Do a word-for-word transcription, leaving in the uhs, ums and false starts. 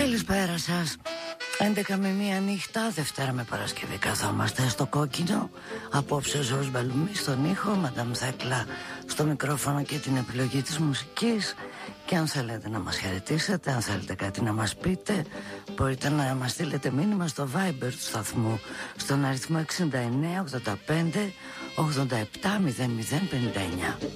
Καλησπέρα σας. έντεκα με μία νύχτα, Δευτέρα με Παρασκευή καθόμαστε στο κόκκινο. Απόψε ο Ζόρς Μπαλουμί στον ήχο, Μαντάμ Θέκλα στο μικρόφωνο και την επιλογή της μουσικής. Και αν θέλετε να μας χαιρετήσετε, αν θέλετε κάτι να μας πείτε, μπορείτε να μας στείλετε μήνυμα στο Viber του σταθμού στον αριθμό εξήντα εννέα ογδόντα πέντε ογδόντα επτά μηδέν μηδέν πενήντα εννέα.